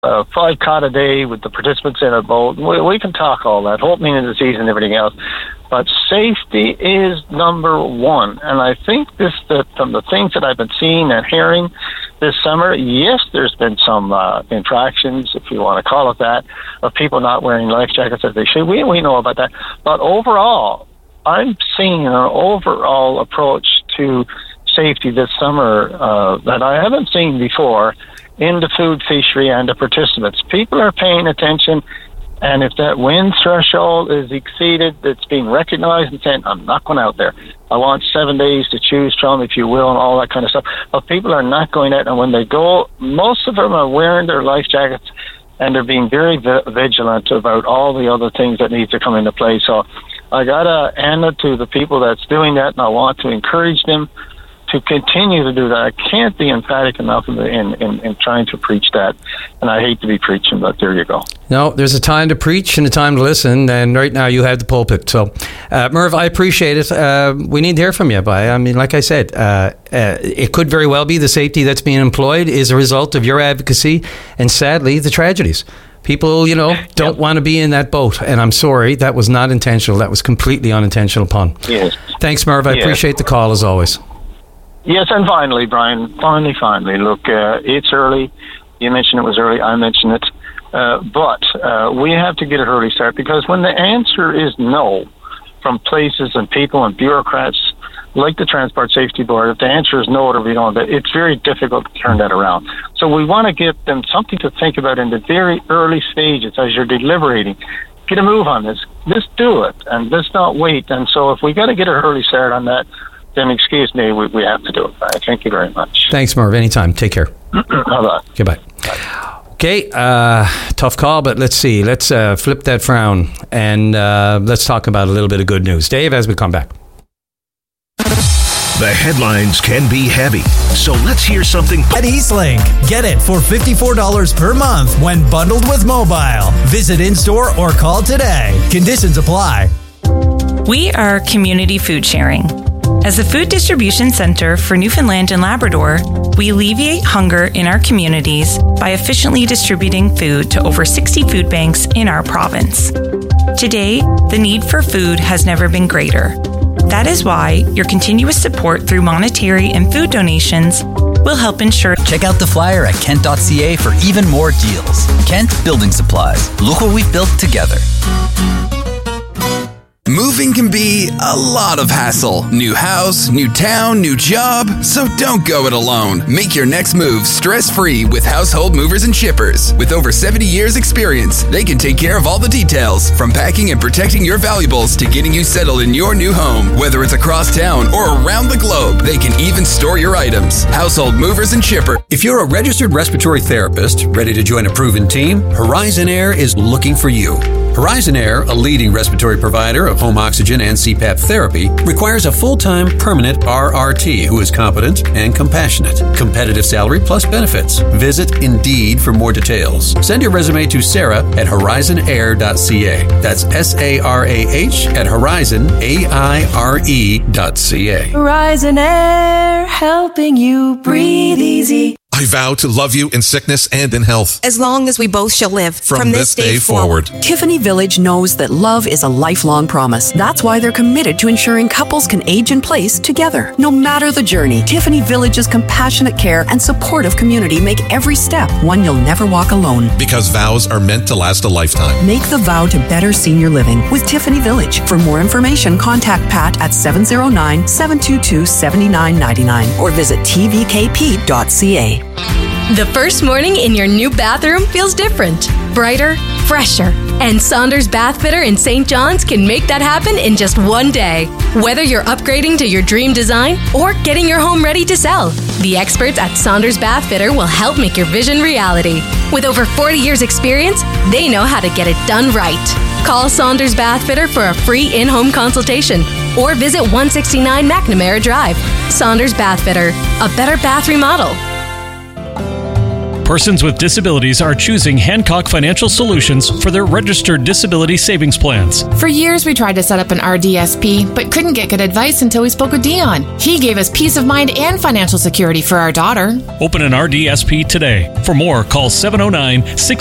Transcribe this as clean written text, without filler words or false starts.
5 cod a day with the participants in a boat. We can talk all that, whole meaning of the season and everything else. But safety is number one. And I think that from the things that I've been seeing and hearing this summer, yes, there's been some infractions, if you want to call it that, of people not wearing life jackets as they should. We know about that. But overall, I'm seeing an overall approach to safety this summer that I haven't seen before in the food fishery and the participants. People are paying attention, and if that wind threshold is exceeded, it's being recognized and saying, I'm not going out there. I want 7 days to choose from, if you will, and all that kind of stuff. But people are not going out, and when they go, most of them are wearing their life jackets, and they're being very vigilant about all the other things that need to come into play. So I got to hand it to the people that's doing that, and I want to encourage them to continue to do that. I can't be emphatic enough in trying to preach that, and I hate to be preaching, but there you go. No, there's a time to preach and a time to listen, and right now you have the pulpit. So, Merv, I appreciate it. We need to hear from you, I mean, like I said, it could very well be the safety that's being employed is a result of your advocacy, and sadly, the tragedies. People, don't want to be in that boat, and I'm sorry, that was not intentional. That was completely unintentional pun. Yes. Thanks, Merv. I appreciate the call, as always. Yes, and finally, Brian, finally, look, it's early. You mentioned it was early. I mentioned it. But we have to get an early start, because when the answer is no from places and people and bureaucrats like the Transport Safety Board, if the answer is no, it's very difficult to turn that around. So we want to give them something to think about in the very early stages as you're deliberating. Get a move on this. Let's do it, and let's not wait. And so if we got to get an early start on that, then excuse me, we have to do it. Thank you very much. Thanks, Merv. Anytime. Take care. Bye-bye. Goodbye. Okay, tough call, but let's see. Let's flip that frown, and let's talk about a little bit of good news. Dave, as we come back. The headlines can be heavy, so let's hear something. At Eastlink, get it for $54 per month when bundled with mobile. Visit in-store or call today. Conditions apply. We are Community Food Sharing. As a food distribution center for Newfoundland and Labrador, we alleviate hunger in our communities by efficiently distributing food to over 60 food banks in our province. Today, the need for food has never been greater. That is why your continuous support through monetary and food donations will help ensure. Check out the flyer at kent.ca for even more deals. Kent Building Supplies. Look what we've built together. Moving can be a lot of hassle. New house, new town, new job. So don't go it alone. Make your next move stress-free with Household Movers and Shippers. With over 70 years experience, they can take care of all the details, from packing and protecting your valuables to getting you settled in your new home. Whether it's across town or around the globe, they can even store your items. Household Movers and Shipper. If you're a registered respiratory therapist ready to join a proven team, Horizon Air is looking for you. Horizon Air, a leading respiratory provider of home oxygen and CPAP therapy, requires a full-time permanent RRT who is competent and compassionate. Competitive salary plus benefits. Visit Indeed for more details. Send your resume to Sarah at horizonair.ca. That's SARAH at horizonaire.ca. Horizon Air, helping you breathe easy. I vow to love you in sickness and in health, as long as we both shall live from this day forward. Tiffany Village knows that love is a lifelong promise. That's why they're committed to ensuring couples can age in place together. No matter the journey, Tiffany Village's compassionate care and supportive community make every step one you'll never walk alone. Because vows are meant to last a lifetime. Make the vow to better senior living with Tiffany Village. For more information, contact Pat at 709-722-7999 or visit tvkp.ca. The first morning in your new bathroom feels different, brighter, fresher. And Saunders Bath Fitter in St. John's can make that happen in just one day. Whether you're upgrading to your dream design or getting your home ready to sell, the experts at Saunders Bath Fitter will help make your vision reality. With over 40 years experience, they know how to get it done right. Call Saunders Bath Fitter for a free in-home consultation or visit 169 McNamara Drive. Saunders Bath Fitter, a better bath remodel. Persons with disabilities are choosing Hancock Financial Solutions for their registered disability savings plans. For years, we tried to set up an RDSP, but couldn't get good advice until we spoke with Dion. He gave us peace of mind and financial security for our daughter. Open an RDSP today. For more, call 709-6